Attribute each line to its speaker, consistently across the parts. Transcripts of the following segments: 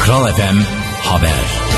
Speaker 1: Kral FM Haber.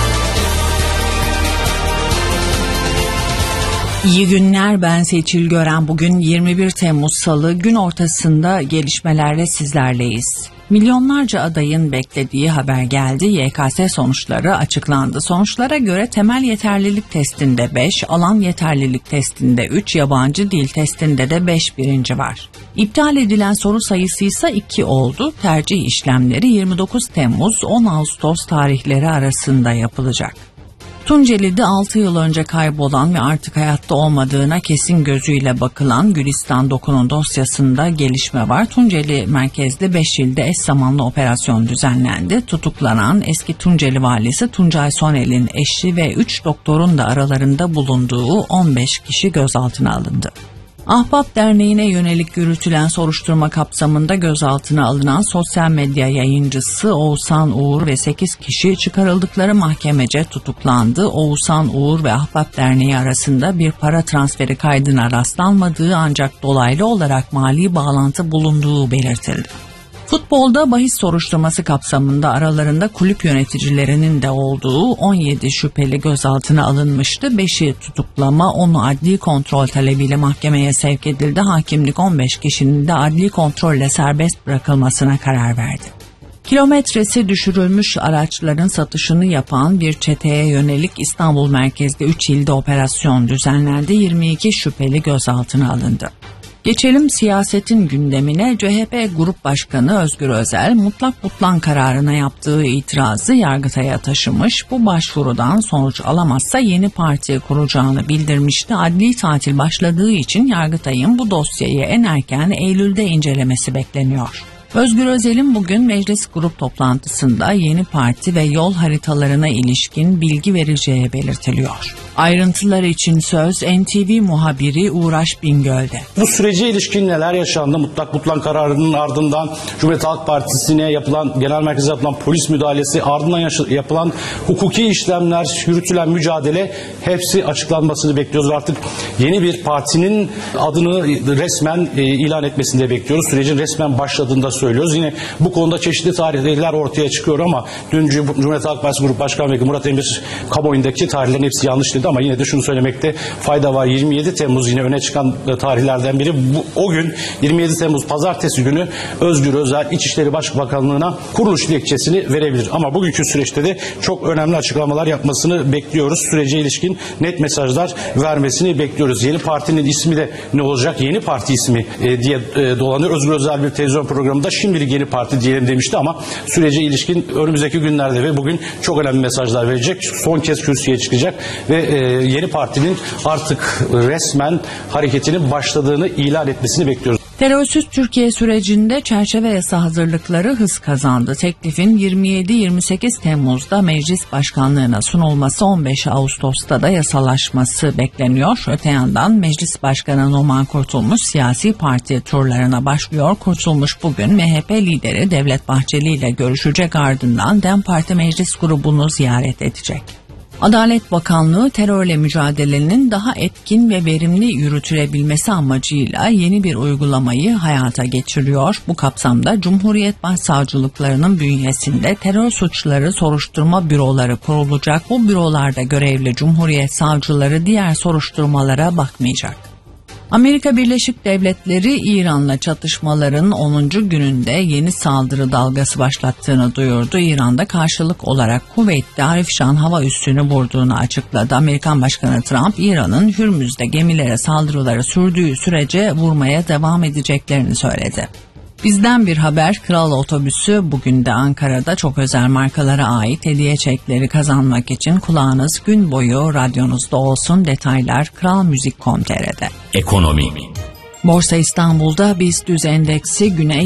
Speaker 2: İyi günler, ben Seçil Gören. Bugün 21 Temmuz Salı, gün ortasında gelişmelerle sizlerleyiz. Milyonlarca adayın beklediği haber geldi. YKS sonuçları açıklandı. Sonuçlara göre temel yeterlilik testinde 5, alan yeterlilik testinde 3, yabancı dil testinde de 5 birinci var. İptal edilen soru sayısı ise 2 oldu. Tercih işlemleri 29 Temmuz 10 Ağustos tarihleri arasında yapılacak. Tunceli'de 6 yıl önce kaybolan ve artık hayatta olmadığına kesin gözüyle bakılan Gülistan Doku'nun dosyasında gelişme var. Tunceli merkezli 5 ilde eş zamanlı operasyon düzenlendi. Tutuklanan eski Tunceli valisi Tuncay Sonel'in eşi ve 3 doktorun da aralarında bulunduğu 15 kişi gözaltına alındı. Ahbap Derneği'ne yönelik yürütülen soruşturma kapsamında gözaltına alınan sosyal medya yayıncısı Oğuzhan Uğur ve 8 kişi çıkarıldıkları mahkemece tutuklandı. Oğuzhan Uğur ve Ahbap Derneği arasında bir para transferi kaydına rastlanmadığı ancak dolaylı olarak mali bağlantı bulunduğu belirtildi. Futbolda bahis soruşturması kapsamında aralarında kulüp yöneticilerinin de olduğu 17 şüpheli gözaltına alınmıştı. 5'i tutuklama, 10'u adli kontrol talebiyle mahkemeye sevk edildi. Hakimlik 15 kişinin de adli kontrolle serbest bırakılmasına karar verdi. Kilometresi düşürülmüş araçların satışını yapan bir çeteye yönelik İstanbul merkezli 3 ilde operasyon düzenlendi. 22 şüpheli gözaltına alındı. Geçelim siyasetin gündemine. CHP Grup Başkanı Özgür Özel mutlak butlan kararına yaptığı itirazı Yargıtay'a taşımış. Bu başvurudan sonuç alamazsa yeni parti kuracağını bildirmişti. Adli tatil başladığı için Yargıtay'ın bu dosyayı en erken Eylül'de incelemesi bekleniyor. Özgür Özel'in bugün meclis grup toplantısında yeni parti ve yol haritalarına ilişkin bilgi vereceği belirtiliyor. Ayrıntılar için söz NTV muhabiri Uğraş Bingöl'de.
Speaker 3: Bu sürece ilişkin neler yaşandı? Mutlak butlan kararının ardından Cumhuriyet Halk Partisi'ne yapılan, genel merkeze yapılan polis müdahalesi, ardından yapılan hukuki işlemler, yürütülen mücadele, hepsi açıklanmasını bekliyoruz. Artık yeni bir partinin adını resmen ilan etmesini de bekliyoruz. Sürecin resmen başladığını da söylüyoruz. Yine bu konuda çeşitli tarihler ortaya çıkıyor ama dün Cumhuriyet Halk Partisi Grup Başkanı Vekili Murat Emir kamuoyundaki tarihlerin hepsi yanlış dedi ama yine de şunu söylemekte fayda var. 27 Temmuz yine öne çıkan tarihlerden biri. O gün 27 Temmuz Pazartesi günü Özgür Özel İçişleri Başbakanlığı'na kuruluş dilekçesini verebilir. Ama bugünkü süreçte de çok önemli açıklamalar yapmasını bekliyoruz. Sürece ilişkin net mesajlar vermesini bekliyoruz. Yeni partinin ismi de ne olacak? Yeni parti ismi diye dolanıyor. Özgür Özel bir televizyon programında şimdilik yeni parti diyelim demişti ama sürece ilişkin önümüzdeki günlerde ve bugün çok önemli mesajlar verecek. Son kez kürsüye çıkacak ve yeni partinin artık resmen hareketinin başladığını ilan etmesini bekliyoruz.
Speaker 2: Terörsüz Türkiye sürecinde çerçeve yasa hazırlıkları hız kazandı. Teklifin 27-28 Temmuz'da Meclis Başkanlığı'na sunulması, 15 Ağustos'ta da yasalaşması bekleniyor. Öte yandan Meclis Başkanı Numan Kurtulmuş siyasi parti turlarına başlıyor. Kurtulmuş bugün MHP lideri Devlet Bahçeli ile görüşecek, ardından DEM Parti Meclis grubunu ziyaret edecek. Adalet Bakanlığı terörle mücadelenin daha etkin ve verimli yürütülebilmesi amacıyla yeni bir uygulamayı hayata geçiriyor. Bu kapsamda Cumhuriyet Başsavcılıklarının bünyesinde terör suçları soruşturma büroları kurulacak. Bu bürolarda görevli Cumhuriyet savcıları diğer soruşturmalara bakmayacak. Amerika Birleşik Devletleri İran'la çatışmaların 10. gününde yeni saldırı dalgası başlattığını duyurdu. İran'da karşılık olarak Kuveyt'te Arifşan hava üssünü vurduğunu açıkladı. Amerikan Başkanı Trump, İran'ın Hürmüz'de gemilere saldırıları sürdüğü sürece vurmaya devam edeceklerini söyledi. Bizden bir haber, Kral Otobüsü bugün de Ankara'da çok özel markalara ait hediye çekleri kazanmak için kulağınız gün boyu radyonuzda olsun. Detaylar kralmuzik.com.tr'de.
Speaker 1: Ekonomi.
Speaker 2: Borsa İstanbul'da BIST endeksi güne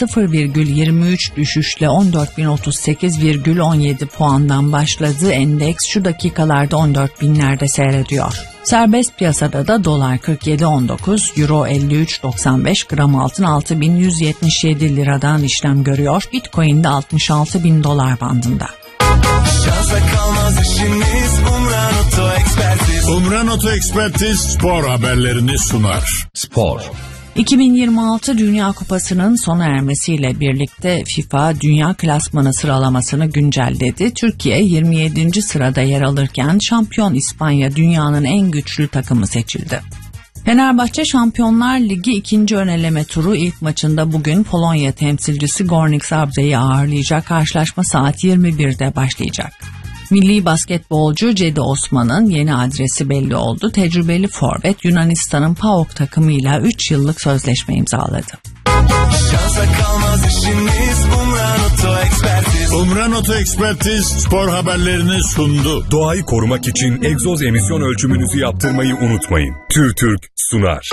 Speaker 2: %0,23 düşüşle 14.038,17 puandan başladı. Endeks şu dakikalarda 14.000'lerde seyrediyor. Serbest piyasada da dolar 47.19, euro 53.95, gram altın 6.177 liradan işlem görüyor. Bitcoin de 66.000 dolar bandında.
Speaker 4: Şansa kalmaz işimiz, Umran Oto Ekspertiz.
Speaker 5: Umran Oto Ekspertiz spor haberlerini sunar.
Speaker 1: Spor.
Speaker 2: 2026 Dünya Kupası'nın sona ermesiyle birlikte FIFA Dünya Klasmanı sıralamasını güncelledi. Türkiye 27. sırada yer alırken şampiyon İspanya dünyanın en güçlü takımı seçildi. Fenerbahçe Şampiyonlar Ligi 2. öneleme turu ilk maçında bugün Polonya temsilcisi Górnik Zabrze'yi ağırlayacak. Karşılaşma saat 21'de başlayacak. Milli basketbolcu Cedi Osman'ın yeni adresi belli oldu. Tecrübeli forvet Yunanistan'ın PAOK takımıyla 3 yıllık sözleşme imzaladı.
Speaker 4: Şansa kalmaz işimiz Umran Oto Ekspertiz.
Speaker 1: Umran Oto Ekspertiz spor haberlerini sundu.
Speaker 5: Doğayı korumak için egzoz emisyon ölçümünüzü yaptırmayı unutmayın. TÜRTÜRK sunar.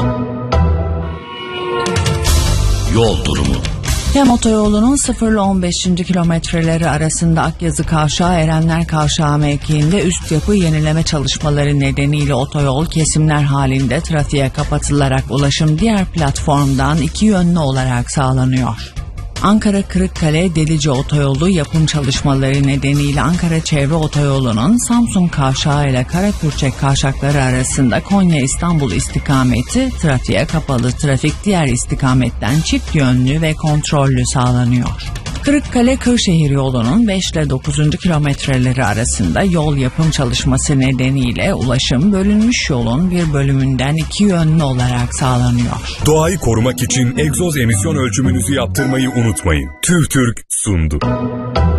Speaker 1: Yol durumu.
Speaker 2: Hem otoyolunun 0 ile 15. kilometreleri arasında Akyazı Kavşağı Erenler Kavşağı mevkiinde üst yapı yenileme çalışmaları nedeniyle otoyol kesimler halinde trafiğe kapatılarak ulaşım diğer platformdan 2 yönlü olarak sağlanıyor. Ankara-Kırıkkale Delice Otoyolu yapım çalışmaları nedeniyle Ankara Çevre Otoyolu'nun Samsun Kavşağı ile Karapürçek Kavşakları arasında Konya-İstanbul istikameti trafiğe kapalı. Trafik diğer istikametten çift yönlü ve kontrollü sağlanıyor. Kırıkkale-Kırşehir yolunun 5 ile 9. kilometreleri arasında yol yapım çalışması nedeniyle ulaşım bölünmüş yolun bir bölümünden 2 yönlü olarak sağlanıyor.
Speaker 5: Doğayı korumak için egzoz emisyon ölçümünüzü yaptırmayı unutmayın. TÜRTÜRK sundu.